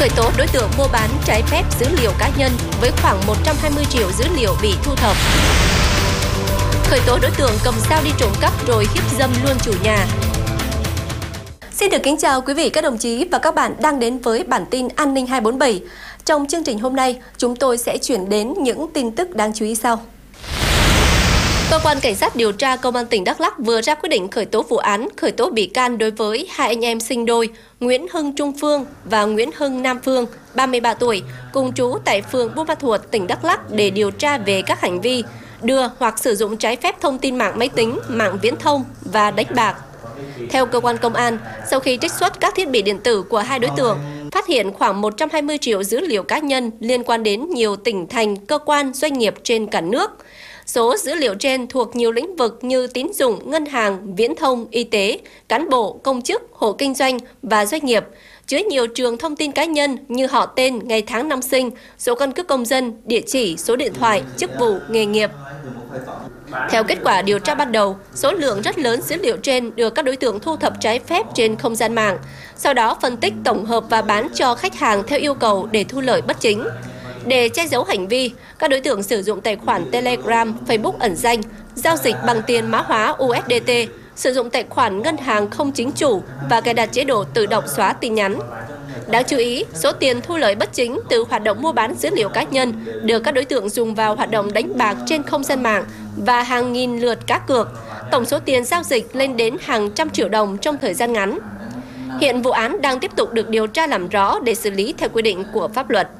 Khởi tố đối tượng mua bán trái phép dữ liệu cá nhân với khoảng 120 triệu dữ liệu bị thu thập. Khởi tố đối tượng cầm dao đi trộm cắp rồi hiếp dâm luôn chủ nhà. Xin được kính chào quý vị, các đồng chí và các bạn đang đến với bản tin An ninh 247. Trong chương trình hôm nay, chúng tôi sẽ chuyển đến những tin tức đáng chú ý sau. Cơ quan Cảnh sát điều tra Công an tỉnh Đắk Lắk vừa ra quyết định khởi tố vụ án, khởi tố bị can đối với hai anh em sinh đôi Nguyễn Hưng Trung Phương và Nguyễn Hưng Nam Phương, 33 tuổi, cùng trú tại phường Buôn Ma Thuột, tỉnh Đắk Lắk để điều tra về các hành vi đưa hoặc sử dụng trái phép thông tin mạng máy tính, mạng viễn thông và đánh bạc. Theo cơ quan công an, sau khi trích xuất các thiết bị điện tử của hai đối tượng, phát hiện khoảng 120 triệu dữ liệu cá nhân liên quan đến nhiều tỉnh thành, cơ quan, doanh nghiệp trên cả nước. Số dữ liệu trên thuộc nhiều lĩnh vực như tín dụng, ngân hàng, viễn thông, y tế, cán bộ, công chức, hộ kinh doanh và doanh nghiệp, chứa nhiều trường thông tin cá nhân như họ tên, ngày tháng năm sinh, số căn cước công dân, địa chỉ, số điện thoại, chức vụ, nghề nghiệp. Theo kết quả điều tra ban đầu, số lượng rất lớn dữ liệu trên được các đối tượng thu thập trái phép trên không gian mạng, sau đó phân tích, tổng hợp và bán cho khách hàng theo yêu cầu để thu lợi bất chính. Để che giấu hành vi, các đối tượng sử dụng tài khoản Telegram, Facebook ẩn danh, giao dịch bằng tiền mã hóa USDT, sử dụng tài khoản ngân hàng không chính chủ và cài đặt chế độ tự động xóa tin nhắn. Đáng chú ý, số tiền thu lợi bất chính từ hoạt động mua bán dữ liệu cá nhân được các đối tượng dùng vào hoạt động đánh bạc trên không gian mạng và hàng nghìn lượt cá cược. Tổng số tiền giao dịch lên đến hàng trăm triệu đồng trong thời gian ngắn. Hiện vụ án đang tiếp tục được điều tra làm rõ để xử lý theo quy định của pháp luật.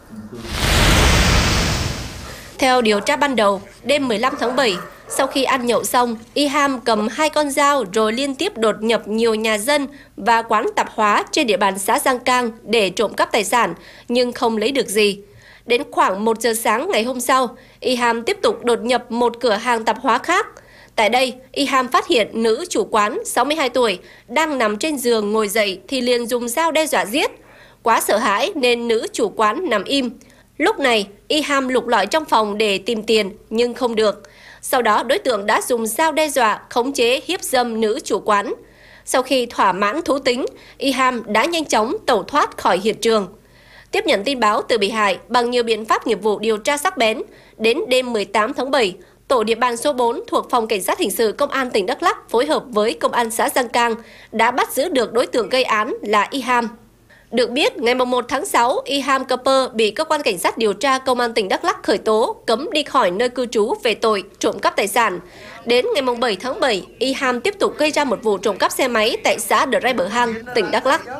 Theo điều tra ban đầu, đêm 15 tháng 7, sau khi ăn nhậu xong, Iham cầm hai con dao rồi liên tiếp đột nhập nhiều nhà dân và quán tạp hóa trên địa bàn xã Giang Cang để trộm cắp tài sản, nhưng không lấy được gì. Đến khoảng 1 giờ sáng ngày hôm sau, Iham tiếp tục đột nhập một cửa hàng tạp hóa khác. Tại đây, Iham phát hiện nữ chủ quán 62 tuổi đang nằm trên giường ngồi dậy thì liền dùng dao đe dọa giết. Quá sợ hãi nên nữ chủ quán nằm im. Lúc này, Iham lục lọi trong phòng để tìm tiền nhưng không được. Sau đó, đối tượng đã dùng dao đe dọa, khống chế, hiếp dâm nữ chủ quán. Sau khi thỏa mãn thú tính, Iham đã nhanh chóng tẩu thoát khỏi hiện trường. Tiếp nhận tin báo từ bị hại bằng nhiều biện pháp nghiệp vụ điều tra sắc bén, đến đêm 18 tháng 7, Tổ địa bàn số 4 thuộc Phòng Cảnh sát Hình sự Công an tỉnh Đắk Lắk phối hợp với Công an xã Giang Cang đã bắt giữ được đối tượng gây án là Iham. Được biết, ngày 1 tháng 6, Iham Kaper bị Cơ quan Cảnh sát điều tra Công an tỉnh Đắk Lắk khởi tố, cấm đi khỏi nơi cư trú về tội trộm cắp tài sản. Đến ngày 7 tháng 7, Iham tiếp tục gây ra một vụ trộm cắp xe máy tại xã Đờ Bờ Hang, tỉnh Đắk Lắk.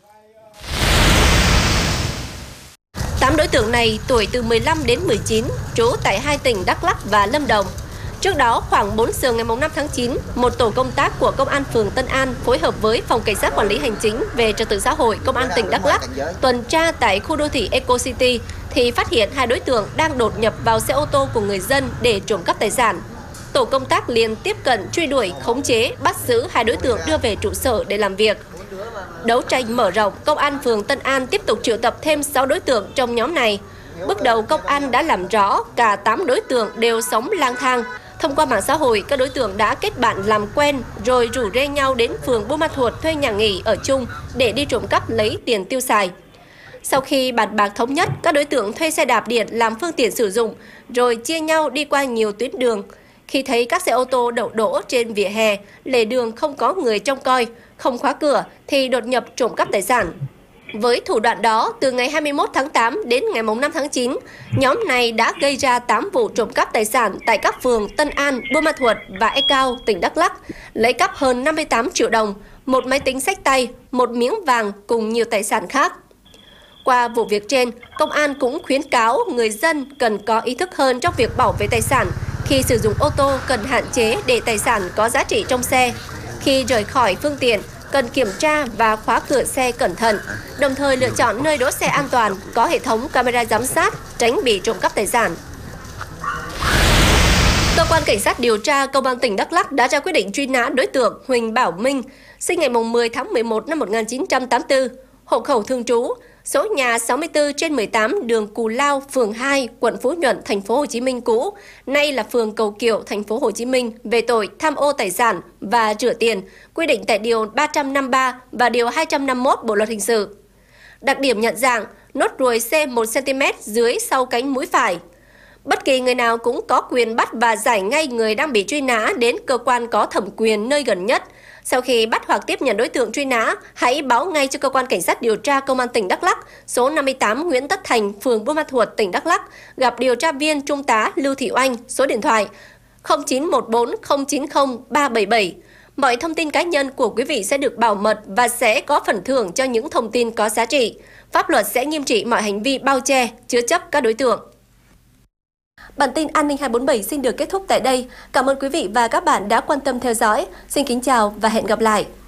8 đối tượng này tuổi từ 15 đến 19, trú tại hai tỉnh Đắk Lắk và Lâm Đồng. Trước đó, khoảng 4 giờ ngày 5 tháng 9, một tổ công tác của Công an phường Tân An phối hợp với Phòng Cảnh sát Quản lý Hành chính về Trật tự xã hội Công an tỉnh Đắk Lắk tuần tra tại khu đô thị Eco City thì phát hiện hai đối tượng đang đột nhập vào xe ô tô của người dân để trộm cắp tài sản. Tổ công tác liền tiếp cận, truy đuổi, khống chế, bắt giữ hai đối tượng đưa về trụ sở để làm việc. Đấu tranh mở rộng, Công an phường Tân An tiếp tục triệu tập thêm 6 đối tượng trong nhóm này. Bước đầu, công an đã làm rõ cả 8 đối tượng đều sống lang thang. Thông qua mạng xã hội, các đối tượng đã kết bạn làm quen rồi rủ rê nhau đến phường Buôn Ma Thuột thuê nhà nghỉ ở chung để đi trộm cắp lấy tiền tiêu xài. Sau khi bàn bạc thống nhất, các đối tượng thuê xe đạp điện làm phương tiện sử dụng rồi chia nhau đi qua nhiều tuyến đường. Khi thấy các xe ô tô đậu đỗ trên vỉa hè, lề đường không có người trông coi, không khóa cửa thì đột nhập trộm cắp tài sản. Với thủ đoạn đó, từ ngày 21 tháng 8 đến ngày 5 tháng 9, nhóm này đã gây ra 8 vụ trộm cắp tài sản tại các phường Tân An, Buôn Ma Thuột và Ecao, tỉnh Đắk Lắk, lấy cắp hơn 58 triệu đồng, một máy tính xách tay, một miếng vàng cùng nhiều tài sản khác. Qua vụ việc trên, công an cũng khuyến cáo người dân cần có ý thức hơn trong việc bảo vệ tài sản. Khi sử dụng ô tô cần hạn chế để tài sản có giá trị trong xe. Khi rời khỏi phương tiện, cần kiểm tra và khóa cửa xe cẩn thận, đồng thời lựa chọn nơi đỗ xe an toàn, có hệ thống camera giám sát, tránh bị trộm cắp tài sản. Cơ quan Cảnh sát điều tra Công an tỉnh Đắk Lắk đã ra quyết định truy nã đối tượng Huỳnh Bảo Minh, sinh ngày 10 tháng 11 năm 1984, hộ khẩu thường trú, số nhà 64/18 đường Cù Lao, phường 2, quận Phú Nhuận, thành phố Hồ Chí Minh cũ, nay là phường Cầu Kiệu, thành phố Hồ Chí Minh, về tội tham ô tài sản và rửa tiền, quy định tại điều 353 và điều 251 Bộ luật hình sự. Đặc điểm nhận dạng, nốt ruồi C 1cm dưới sau cánh mũi phải. Bất kỳ người nào cũng có quyền bắt và giải ngay người đang bị truy nã đến cơ quan có thẩm quyền nơi gần nhất. Sau khi bắt hoặc tiếp nhận đối tượng truy nã, hãy báo ngay cho cơ quan cảnh sát điều tra Công an tỉnh Đắk Lắk, số 58 Nguyễn Tất Thành, phường Buôn Ma Thuột, tỉnh Đắk Lắk, gặp điều tra viên Trung tá Lưu Thị Oanh, số điện thoại 0914 090 377. Mọi thông tin cá nhân của quý vị sẽ được bảo mật và sẽ có phần thưởng cho những thông tin có giá trị. Pháp luật sẽ nghiêm trị mọi hành vi bao che, chứa chấp các đối tượng. Bản tin An ninh 247 xin được kết thúc tại đây. Cảm ơn quý vị và các bạn đã quan tâm theo dõi. Xin kính chào và hẹn gặp lại.